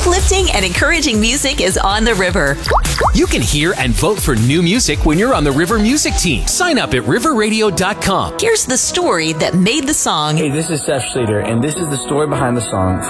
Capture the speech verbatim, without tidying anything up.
Uplifting and encouraging music is on the River. You can hear and vote for new music when you're on the River Music Team. Sign up at river radio dot com. Here's the story that made the song. Hey, this is Seth Schleter, and this is the story behind the song